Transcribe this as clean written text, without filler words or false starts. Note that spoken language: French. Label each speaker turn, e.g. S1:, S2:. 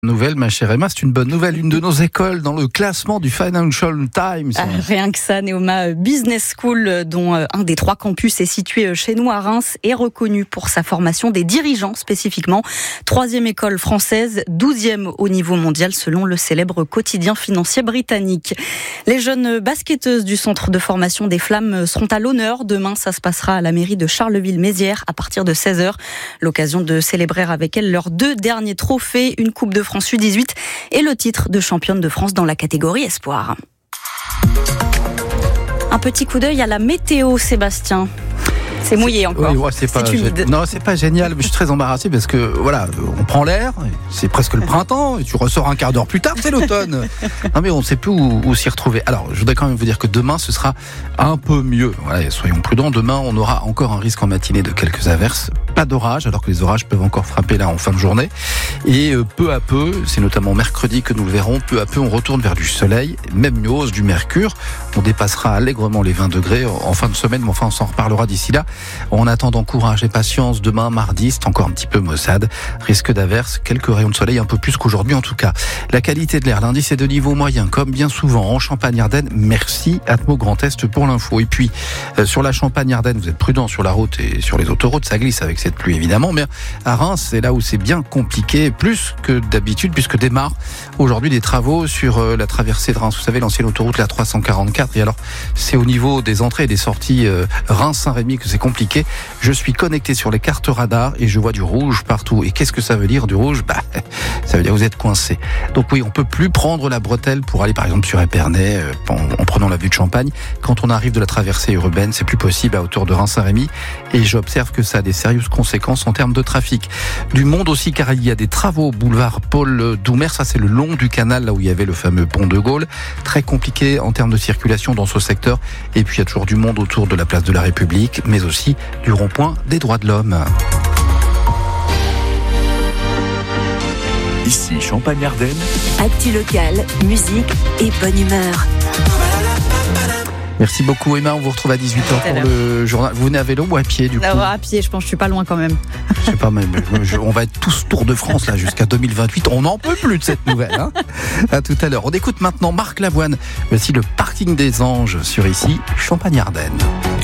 S1: Nouvelle, ma chère Emma, c'est une bonne nouvelle. Une de nos écoles dans le classement du Financial Times.
S2: Rien que ça, Neoma Business School, dont un des 3 campus est situé chez nous à Reims, est reconnu pour sa formation des dirigeants spécifiquement. 3e école française, 12e au niveau mondial selon le célèbre quotidien financier britannique. Les jeunes basketteuses du centre de formation des Flammes seront à l'honneur. Demain, ça se passera à la mairie de Charleville-Mézières à partir de 16h. L'occasion de célébrer avec elles leurs 2 derniers trophées, une Coupe de France U18 et le titre de championne de France dans la catégorie Espoir. Un petit coup d'œil à la météo, Sébastien. C'est mouillé encore.
S1: Oui, c'est humide. Non, c'est pas génial, mais je suis très embarrassé parce que voilà, on prend l'air, c'est presque le printemps, et tu ressors un quart d'heure plus tard, c'est l'automne. Non mais on ne sait plus où s'y retrouver. Alors, je voudrais quand même vous dire que demain, ce sera un peu mieux. Voilà, soyons prudents. Demain, on aura encore un risque en matinée de quelques averses. Pas d'orage, alors que les orages peuvent encore frapper là en fin de journée. Et peu à peu, c'est notamment mercredi que nous le verrons, peu à peu, on retourne vers du soleil, même une hausse du mercure. On dépassera allègrement les 20 degrés en fin de semaine, mais enfin, on s'en reparlera d'ici là. En attendant, courage et patience. Demain, mardi, c'est encore un petit peu maussade. Risque d'averse, quelques rayons de soleil, un peu plus qu'aujourd'hui en tout cas. La qualité de l'air, lundi, c'est de niveau moyen, comme bien souvent en Champagne-Ardenne. Merci Atmo Grand Est pour l'info. Et puis, sur la Champagne-Ardenne, vous êtes prudents sur la route et sur les autoroutes, ça glisse avec cette pluie évidemment. Mais à Reims, c'est là où c'est bien compliqué, plus que d'habitude, puisque démarrent aujourd'hui des travaux sur la traversée de Reims. Vous savez, l'ancienne autoroute, la 344. Et alors, c'est au niveau des entrées et des sorties Reims-Saint-Rémy que c'est compliqué. Je suis connecté sur les cartes radars et je vois du rouge partout. Et qu'est-ce que ça veut dire du rouge ? Ça veut dire que vous êtes coincé. Donc oui, on peut plus prendre la bretelle pour aller par exemple sur Épernay en prenant la vue de Champagne. Quand on arrive de la traversée urbaine, c'est plus possible à hauteur de Reims-Saint-Rémy. Et j'observe que ça a des sérieuses conséquences en termes de trafic. Du monde aussi, car il y a des travaux au boulevard Paul Doumer. Ça, c'est le long du canal, là où il y avait le fameux pont de Gaulle. Très compliqué en termes de circulation dans ce secteur. Et puis il y a toujours du monde autour de la place de la République, mais aussi du rond-point des droits de l'homme.
S3: Ici Champagne-Ardenne.
S4: Actu locale, musique et bonne humeur.
S1: Merci beaucoup Emma, on vous retrouve à 18h pour le journal. Vous venez à vélo ou à pied du coup ?
S2: À pied, je pense que je suis pas loin quand même.
S1: Je sais pas, mais on va être tous Tour de France là jusqu'à 2028. On n'en peut plus de cette nouvelle. Hein. À tout à l'heure. On écoute maintenant Marc Lavoine. Voici le parking des anges sur ici Champagne-Ardenne.